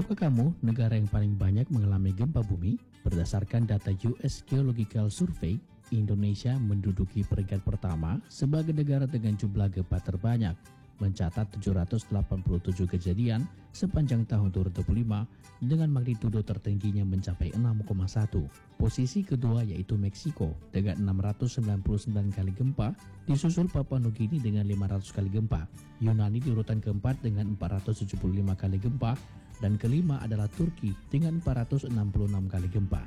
Tahukah kamu negara yang paling banyak mengalami gempa bumi? Berdasarkan data US Geological Survey, Indonesia menduduki peringkat pertama sebagai negara dengan jumlah gempa terbanyak, mencatat 787 kejadian sepanjang tahun 2005 dengan magnitudo tertingginya mencapai 6,1. Posisi kedua yaitu Meksiko dengan 699 kali gempa, disusul Papua Nugini dengan 500 kali gempa. Yunani di urutan keempat dengan 475 kali gempa, dan kelima adalah Turki dengan 466 kali gempa.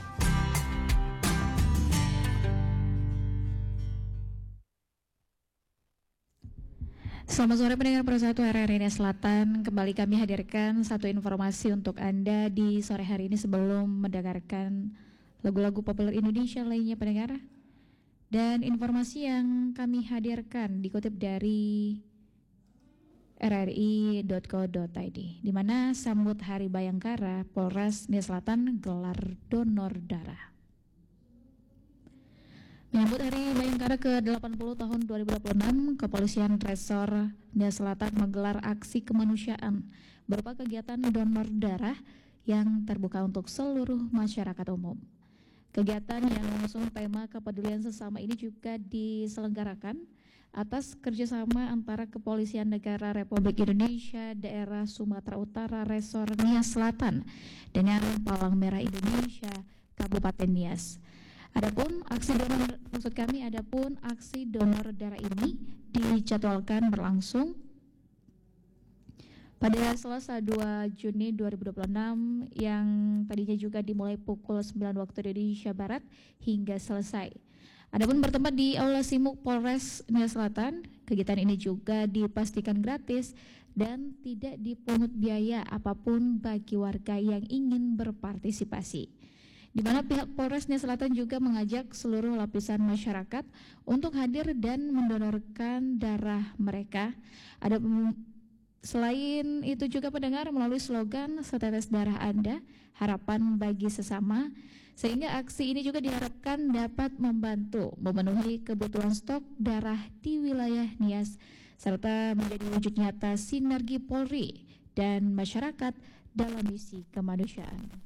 Selamat sore pendengar Persatu RRI Selatan. Kembali kami hadirkan satu informasi untuk Anda di sore hari ini sebelum mendengarkan lagu-lagu populer Indonesia lainnya pendengar. Dan informasi yang kami hadirkan dikutip dari rri.co.id, di mana sambut Hari Bayangkara, Polres Nia Selatan gelar donor darah. Menyambut Hari Bayangkara ke-80 tahun 2026, Kepolisian Resor Nia Selatan menggelar aksi kemanusiaan berupa kegiatan donor darah yang terbuka untuk seluruh masyarakat umum. Kegiatan yang mengusung tema kepedulian sesama ini juga diselenggarakan atas kerjasama antara Kepolisian Negara Republik Indonesia Daerah Sumatera Utara Resor Nia Selatan dengan Palang Merah Indonesia Kabupaten Nias. Adapun aksi donor darah ini dijadwalkan berlangsung pada Selasa 2 Juni 2026 yang tadinya juga dimulai pukul 9 waktu Indonesia Barat hingga selesai. Adapun bertempat di Aula Simuk Polres Nia Selatan, kegiatan ini juga dipastikan gratis dan tidak dipungut biaya apapun bagi warga yang ingin berpartisipasi. Di mana pihak Polres Nia Selatan juga mengajak seluruh lapisan masyarakat untuk hadir dan mendonorkan darah mereka. Selain itu juga pendengar melalui slogan "Setetes darah Anda, harapan bagi sesama", sehingga aksi ini juga diharapkan dapat membantu memenuhi kebutuhan stok darah di wilayah Nias serta menjadi wujud nyata sinergi Polri dan masyarakat dalam misi kemanusiaan.